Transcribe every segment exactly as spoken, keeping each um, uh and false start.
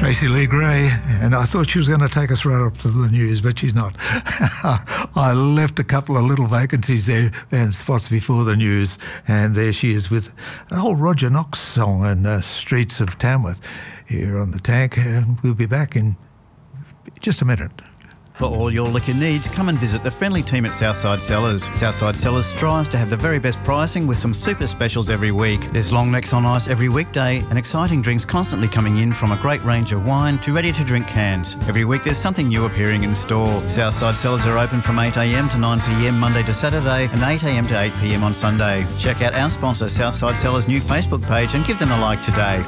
Tracy Lee Gray, and I thought she was going to take us right up to the news, but she's not. I left a couple of little vacancies there and spots before the news, and there she is with an old Roger Knox song and uh, Streets of Tamworth here on the Tank, and we'll be back in just a minute. For all your liquor needs, come and visit the friendly team at Southside Cellars. Southside Cellars strives to have the very best pricing with some super specials every week. There's long necks on ice every weekday and exciting drinks constantly coming in, from a great range of wine to ready-to-drink cans. Every week there's something new appearing in store. Southside Cellars are open from eight a m to nine p m Monday to Saturday and eight a m to eight p m on Sunday. Check out our sponsor Southside Cellars' new Facebook page and give them a like today.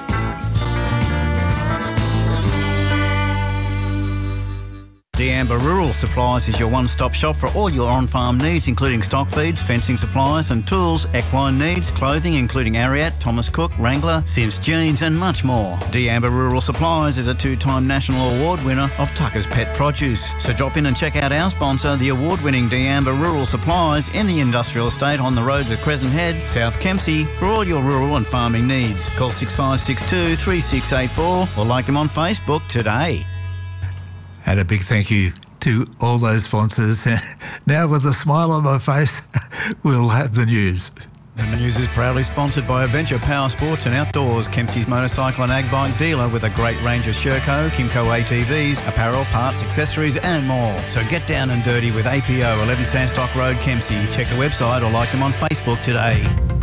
D'Amber Rural Supplies is your one-stop shop for all your on-farm needs, including stock feeds, fencing supplies and tools, equine needs, clothing including Ariat, Thomas Cook, Wrangler, Sims Jeans and much more. D'Amber Rural Supplies is a two-time national award winner of Tucker's Pet Produce. So drop in and check out our sponsor, the award-winning D'Amber Rural Supplies in the industrial estate on the roads of Crescent Head, South Kempsey, for all your rural and farming needs. Call six five six two, three six eight four or like them on Facebook today. And a big thank you to all those sponsors. Now, with a smile on my face, we'll have the news. And the news is proudly sponsored by Adventure Power Sports and Outdoors, Kempsey's motorcycle and ag bike dealer, with a great range of Sherco, Kimco A T Vs, apparel, parts, accessories and more. So get down and dirty with A P O, eleven Sandstock Road, Kempsey. Check the website or like them on Facebook today.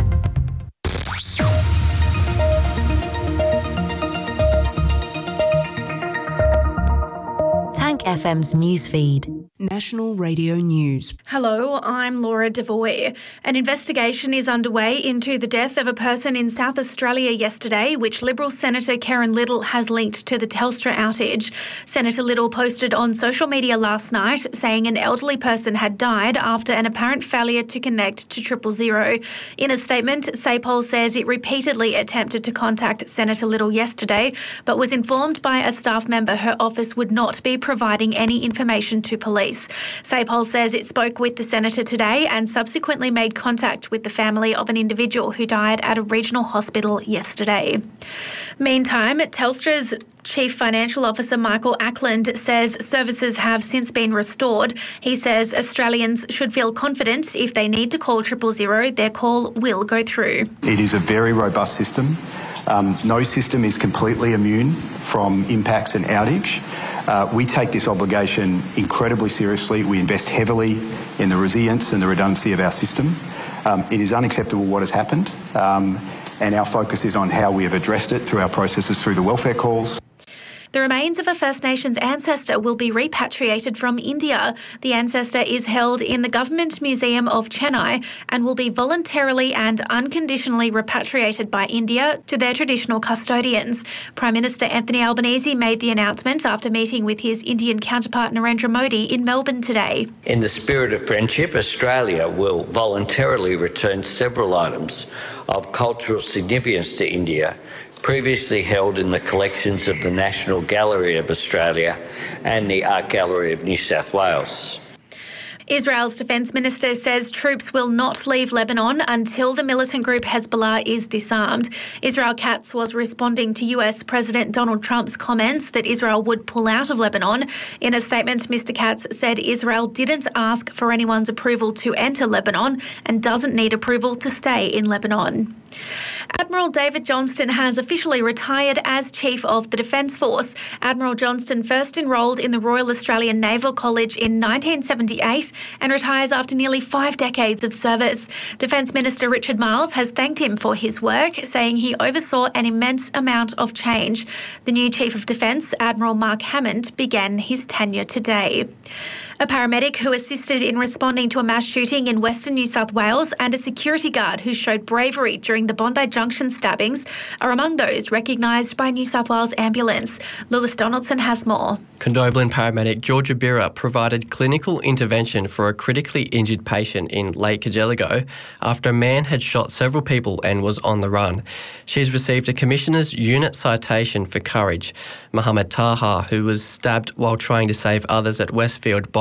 F M's newsfeed. National Radio News. Hello, I'm Laura Devoy. An investigation is underway into the death of a person in South Australia yesterday, which Liberal Senator Karen Little has linked to the Telstra outage. Senator Little posted on social media last night saying an elderly person had died after an apparent failure to connect to triple zero. In a statement, SAPOL says it repeatedly attempted to contact Senator Little yesterday, but was informed by a staff member her office would not be providing any information to police. SAPOL says it spoke with the Senator today and subsequently made contact with the family of an individual who died at a regional hospital yesterday. Meantime, Telstra's Chief Financial Officer Michael Ackland says services have since been restored. He says Australians should feel confident if they need to call triple zero, their call will go through. It is a very robust system. Um, no system is completely immune from impacts and outage. Uh, we take this obligation incredibly seriously. We invest heavily in the resilience and the redundancy of our system. Um, it is unacceptable what has happened, um, and our focus is on how we have addressed it through our processes through the welfare calls. The remains of a First Nations ancestor will be repatriated from India. The ancestor is held in the Government Museum of Chennai and will be voluntarily and unconditionally repatriated by India to their traditional custodians. Prime Minister Anthony Albanese made the announcement after meeting with his Indian counterpart Narendra Modi in Melbourne today. In the spirit of friendship, Australia will voluntarily return several items of cultural significance to India, previously held in the collections of the National Gallery of Australia and the Art Gallery of New South Wales. Israel's defence minister says troops will not leave Lebanon until the militant group Hezbollah is disarmed. Israel Katz was responding to U S President Donald Trump's comments that Israel would pull out of Lebanon. In a statement, Mister Katz said Israel didn't ask for anyone's approval to enter Lebanon and doesn't need approval to stay in Lebanon. Admiral David Johnston has officially retired as Chief of the Defence Force. Admiral Johnston first enrolled in the Royal Australian Naval College in nineteen seventy-eight and retires after nearly five decades of service. Defence Minister Richard Marles has thanked him for his work, saying he oversaw an immense amount of change. The new Chief of Defence, Admiral Mark Hammond, began his tenure today. A paramedic who assisted in responding to a mass shooting in Western New South Wales and a security guard who showed bravery during the Bondi Junction stabbings are among those recognised by New South Wales Ambulance. Lewis Donaldson has more. Condobolin paramedic Georgia Birra provided clinical intervention for a critically injured patient in Lake Cargelligo after a man had shot several people and was on the run. She's received a Commissioner's Unit Citation for Courage. Mohammed Taha, who was stabbed while trying to save others at Westfield Bondi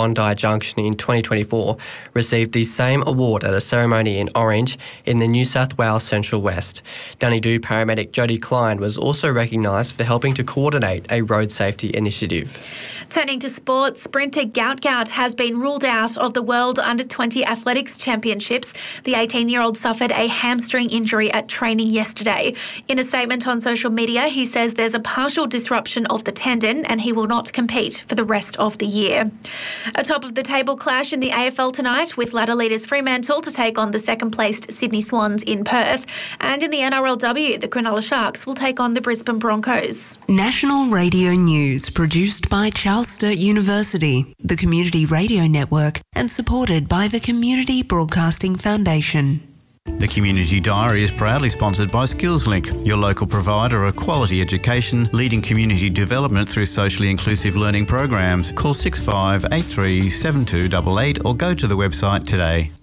Bondi Junction in twenty twenty-four received the same award at a ceremony in Orange in the New South Wales Central West. Dunedoo paramedic Jodie Klein was also recognised for helping to coordinate a road safety initiative. Turning to sport, sprinter Gout Gout has been ruled out of the World Under twenty Athletics Championships. The eighteen-year-old suffered a hamstring injury at training yesterday. In a statement on social media, he says there's a partial disruption of the tendon and he will not compete for the rest of the year. A top-of-the-table clash in the A F L tonight with ladder leaders Fremantle to take on the second-placed Sydney Swans in Perth. And in the N R L W, the Cronulla Sharks will take on the Brisbane Broncos. National Radio News, produced by Charles Sturt University, the Community Radio Network, and supported by the Community Broadcasting Foundation. The Community Diary is proudly sponsored by SkillsLink, your local provider of quality education, leading community development through socially inclusive learning programs. Call six five eight three seven two eight eight or go to the website today.